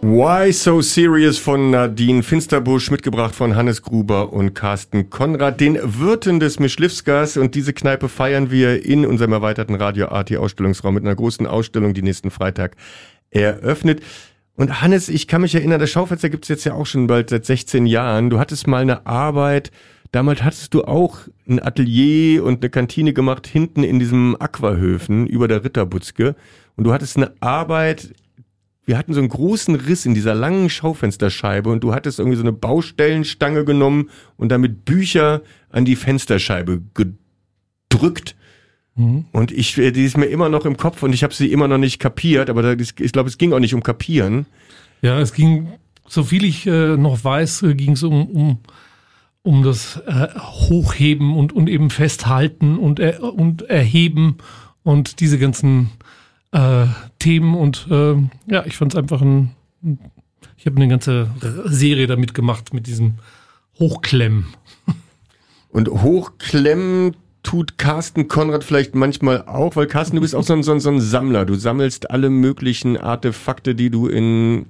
Why So Serious von Nadine Finsterbusch, mitgebracht von Hannes Gruber und Carsten Konrad, den Wirten des Mischlivskas. Und diese Kneipe feiern wir in unserem erweiterten Radio AT Ausstellungsraum mit einer großen Ausstellung, die nächsten Freitag eröffnet. Und Hannes, ich kann mich erinnern, das Schaufenster gibt's jetzt ja auch schon bald seit 16 Jahren. Du hattest mal eine Arbeit, damals hattest du auch ein Atelier und eine Kantine gemacht, hinten in diesem Aquahöfen über der Ritterbutzke. Und du hattest eine Arbeit, wir hatten so einen großen Riss in dieser langen Schaufensterscheibe und du hattest irgendwie so eine Baustellenstange genommen und damit Bücher an die Fensterscheibe gedrückt. Mhm. Und die ist mir immer noch im Kopf und ich habe sie immer noch nicht kapiert, aber ich glaube, es ging auch nicht um Kapieren. Ja, es ging, soviel ich noch weiß, ging es um das Hochheben und eben Festhalten und Erheben und diese ganzen Themen und ja, ich fand es einfach ich habe eine ganze Serie damit gemacht mit diesem Hochklemmen. Und Hochklemmen tut Carsten Konrad vielleicht manchmal auch, weil Carsten, du bist auch so ein Sammler. Du sammelst alle möglichen Artefakte, die du in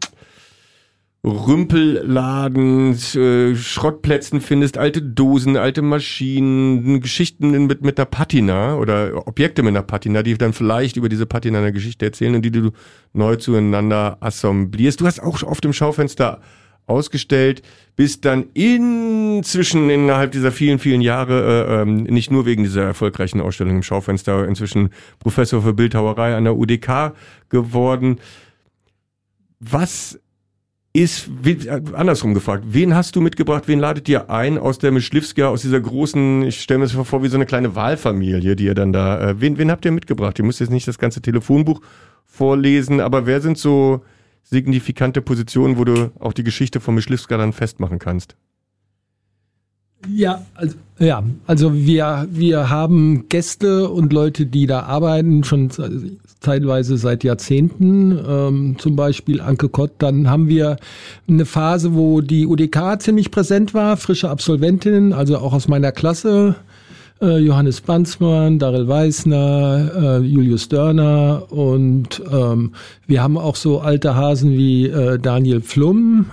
Rümpelladen, Schrottplätzen findest, alte Dosen, alte Maschinen, Geschichten mit einer Patina oder Objekte mit einer Patina, die dann vielleicht über diese Patina eine Geschichte erzählen und die du neu zueinander assemblierst. Du hast auch auf dem Schaufenster ausgestellt, bist dann inzwischen innerhalb dieser vielen, vielen Jahre, nicht nur wegen dieser erfolgreichen Ausstellung im Schaufenster, inzwischen Professor für Bildhauerei an der UDK geworden. Was ist, andersrum gefragt, wen hast du mitgebracht, wen ladet ihr ein aus der Mischlivska, aus dieser großen, ich stelle mir das vor, wie so eine kleine Wahlfamilie, die ihr dann da, wen habt ihr mitgebracht? Ihr müsst jetzt nicht das ganze Telefonbuch vorlesen, aber wer sind so signifikante Positionen, wo du auch die Geschichte von Mischlivska dann festmachen kannst? Also wir haben Gäste und Leute, die da arbeiten, schon teilweise seit Jahrzehnten, zum Beispiel Anke Kott. Dann haben wir eine Phase, wo die UDK ziemlich präsent war, frische Absolventinnen, also auch aus meiner Klasse, Johannes Banzmann, Darrell Weißner, Julius Dörner und wir haben auch so alte Hasen wie Daniel Pflum,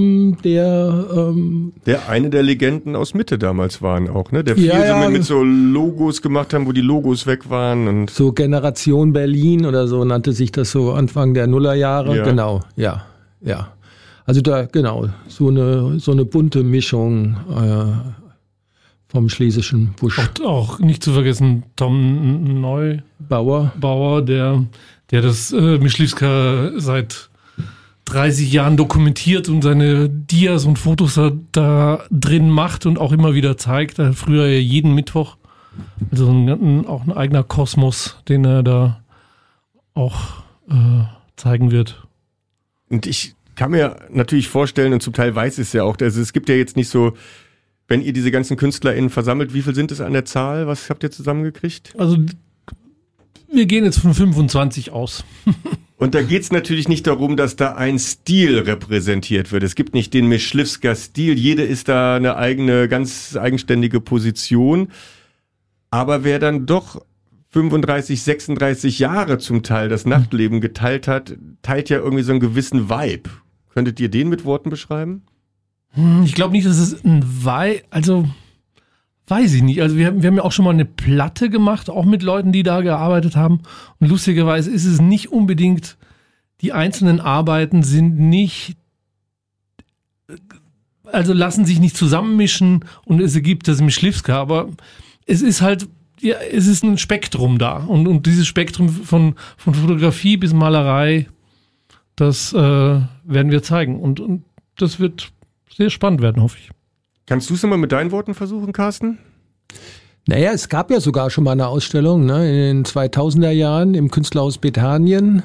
der eine der Legenden aus Mitte damals waren auch, ne? Der viel mit so Logos gemacht haben, wo die Logos weg waren und so Generation Berlin oder so nannte sich das so Anfang der Nullerjahre. Ja. Genau, ja. Also da genau so eine bunte Mischung. Vom Schlesischen Busch. Auch nicht zu vergessen Tom Neubauer, der das Mischlivska seit 30 Jahren dokumentiert und seine Dias und Fotos da drin macht und auch immer wieder zeigt. Er hat früher ja jeden Mittwoch. Also auch ein eigener Kosmos, den er da auch zeigen wird. Und ich kann mir natürlich vorstellen, und zum Teil weiß es ja auch, also es gibt ja jetzt nicht so, wenn ihr diese ganzen KünstlerInnen versammelt, wie viel sind es an der Zahl? Was habt ihr zusammengekriegt? Also wir gehen jetzt von 25 aus. Und da geht's natürlich nicht darum, dass da ein Stil repräsentiert wird. Es gibt nicht den Mischlivska-Stil. Jede ist da eine eigene, ganz eigenständige Position. Aber wer dann doch 35, 36 Jahre zum Teil das Nachtleben geteilt hat, teilt ja irgendwie so einen gewissen Vibe. Könntet ihr den mit Worten beschreiben? Ich glaube nicht, dass es ein also weiß ich nicht. Also wir haben ja auch schon mal eine Platte gemacht, auch mit Leuten, die da gearbeitet haben. Und lustigerweise ist es nicht unbedingt, die einzelnen Arbeiten sind nicht, also lassen sich nicht zusammenmischen und es ergibt das Mischlivska, aber es ist halt, ja, es ist ein Spektrum da. Und dieses Spektrum von Fotografie bis Malerei, das werden wir zeigen. Und das wird sehr spannend werden, hoffe ich. Kannst du es nochmal mit deinen Worten versuchen, Carsten? Naja, es gab ja sogar schon mal eine Ausstellung, ne, in den 2000er Jahren im Künstlerhaus Bethanien.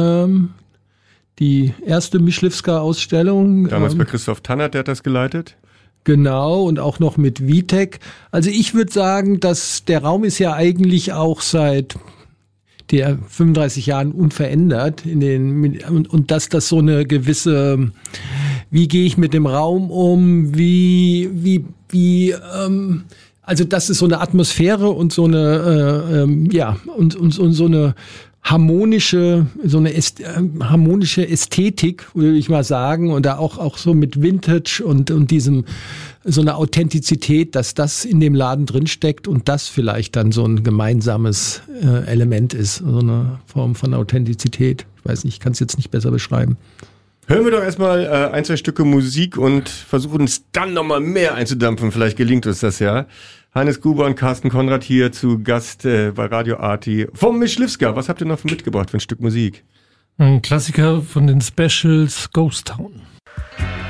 Die erste Mischlivska-Ausstellung. Damals bei Christoph Tannert, der hat das geleitet. Genau, und auch noch mit Vitek. Also ich würde sagen, dass der Raum ist ja eigentlich auch seit der 35 Jahren unverändert und dass das so eine gewisse, wie gehe ich mit dem Raum um, also das ist so eine Atmosphäre und so eine und so eine harmonische Ästhetik, würde ich mal sagen, und da auch so mit Vintage und diesem, so eine Authentizität, dass das in dem Laden drin steckt und das vielleicht dann so ein gemeinsames Element ist, so eine Form von Authentizität. Ich weiß nicht, ich kann es jetzt nicht besser beschreiben. Hören wir doch erstmal 1, 2 Stücke Musik und versuchen es dann nochmal mehr einzudampfen. Vielleicht gelingt uns das ja. Hannes Gruber und Carsten Konrad hier zu Gast bei Radio Arti vom Myśliwska. Was habt ihr noch mitgebracht für ein Stück Musik? Ein Klassiker von den Specials, Ghost Town.